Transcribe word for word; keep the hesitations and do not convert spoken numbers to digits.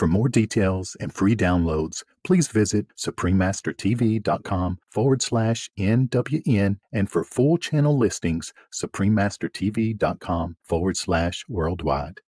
For more details and free downloads, please visit suprememastertv.com forward slash NWN, and for full channel listings, suprememastertv.com forward slash worldwide.